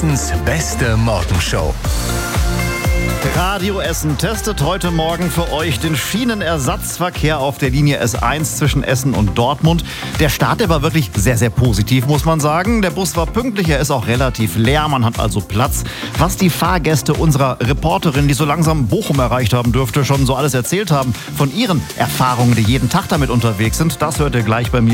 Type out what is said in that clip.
Beste Morgenshow. Radio Essen testet heute Morgen für euch den Schienenersatzverkehr auf der Linie S1 zwischen Essen und Dortmund. Der Start, der war wirklich sehr, sehr positiv, muss man sagen. Der Bus war pünktlich, er ist auch relativ leer, man hat also Platz. Was die Fahrgäste unserer Reporterin, die so langsam Bochum erreicht haben dürfte, schon so alles erzählt haben von ihren Erfahrungen, die jeden Tag damit unterwegs sind, das hört ihr gleich bei mir.